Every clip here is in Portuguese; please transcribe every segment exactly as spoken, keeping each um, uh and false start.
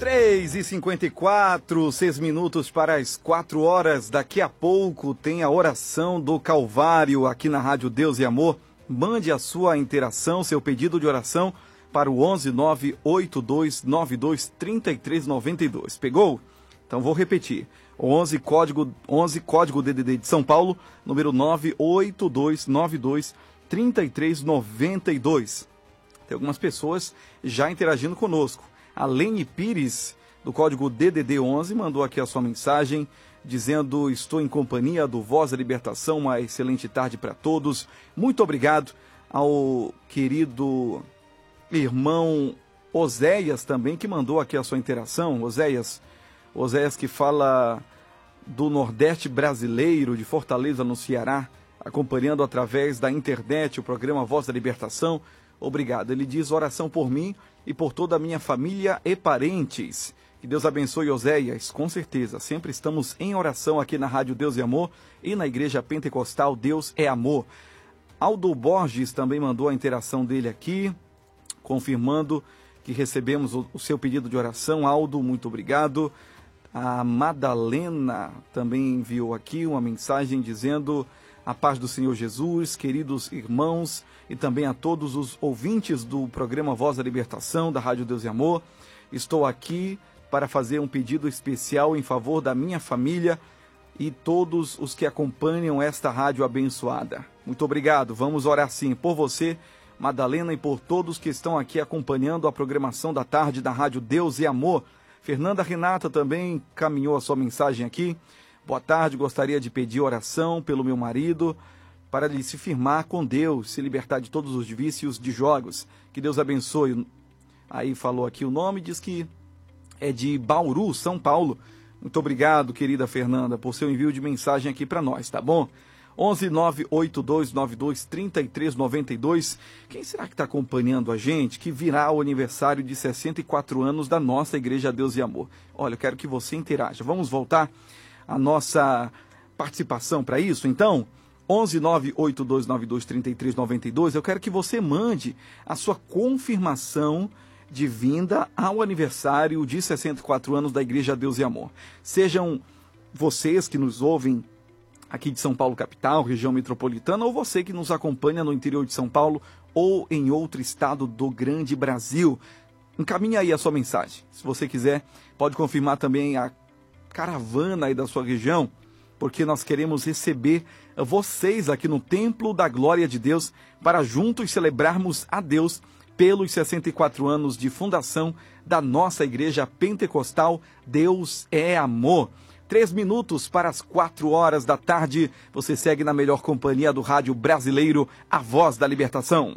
três e cinquenta e quatro, seis minutos para as quatro horas. Daqui a pouco tem a oração do Calvário aqui na Rádio Deus e Amor. Mande a sua interação, seu pedido de oração para o onze nove oito dois nove dois três três nove dois. Pegou? Então vou repetir. onze código, onze código D D D de São Paulo, número nove oito dois nove dois três três nove dois. Tem algumas pessoas já interagindo conosco. A Lene Pires, do código D D D onze, mandou aqui a sua mensagem, dizendo: estou em companhia do Voz da Libertação, uma excelente tarde para todos. Muito obrigado ao querido irmão Oséias também, que mandou aqui a sua interação. Oséias, Oséias que fala do Nordeste brasileiro, de Fortaleza, no Ceará, acompanhando através da internet o programa Voz da Libertação. Obrigado. Ele diz: oração por mim e por toda a minha família e parentes. Que Deus abençoe, Oséias. Com certeza, sempre estamos em oração aqui na Rádio Deus e Amor e na Igreja Pentecostal Deus é Amor. Aldo Borges também mandou a interação dele aqui, confirmando que recebemos o, o seu pedido de oração. Aldo, muito obrigado. A Madalena também enviou aqui uma mensagem dizendo: a paz do Senhor Jesus, queridos irmãos, e também a todos os ouvintes do programa Voz da Libertação, da Rádio Deus e Amor. Estou aqui para fazer um pedido especial em favor da minha família e todos os que acompanham esta rádio abençoada. Muito obrigado. Vamos orar sim por você, Madalena, e por todos que estão aqui acompanhando a programação da tarde da Rádio Deus e Amor. Fernanda Renata também caminhou a sua mensagem aqui. Boa tarde, gostaria de pedir oração pelo meu marido para ele se firmar com Deus, se libertar de todos os vícios de jogos. Que Deus abençoe. Aí falou aqui o nome, diz que é de Bauru, São Paulo. Muito obrigado, querida Fernanda, por seu envio de mensagem aqui para nós, tá bom? onze nove oito dois nove dois três três nove dois. Quem será que está acompanhando a gente que virá o aniversário de sessenta e quatro anos da nossa Igreja Deus e Amor? Olha, eu quero que você interaja. Vamos voltar a nossa participação para isso, então? onze nove oito dois nove dois três três nove dois. Eu quero que você mande a sua confirmação de vinda ao aniversário de sessenta e quatro anos da Igreja Deus e Amor. Sejam vocês que nos ouvem aqui de São Paulo capital, região metropolitana, ou você que nos acompanha no interior de São Paulo ou em outro estado do grande Brasil. Encaminhe aí a sua mensagem. Se você quiser, pode confirmar também a caravana aí da sua região, porque nós queremos receber vocês aqui no Templo da Glória de Deus para juntos celebrarmos a Deus pelos sessenta e quatro anos de fundação da nossa Igreja Pentecostal Deus é Amor. Três minutos para as quatro horas da tarde, você segue na melhor companhia do rádio brasileiro, a Voz da Libertação.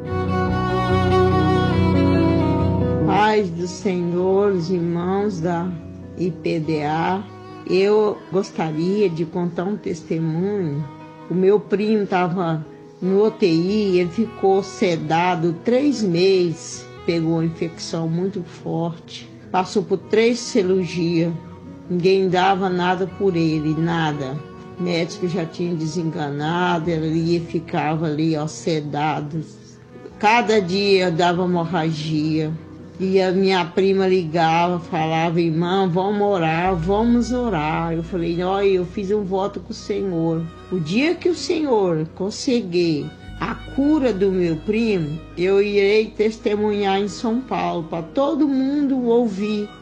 Paz do Senhor, os irmãos da I P D A, eu gostaria de contar um testemunho. O meu primo estava no U T I, ele ficou sedado três meses, pegou uma infecção muito forte, passou por três cirurgias, ninguém dava nada por ele, nada. O médico já tinha desenganado, ele ficava ali, ó, sedado. Cada dia dava hemorragia. E a minha prima ligava, falava: irmã, vamos orar, vamos orar. Eu falei: olha, eu fiz um voto com o Senhor. O dia que o Senhor conseguir a cura do meu primo, eu irei testemunhar em São Paulo, para todo mundo ouvir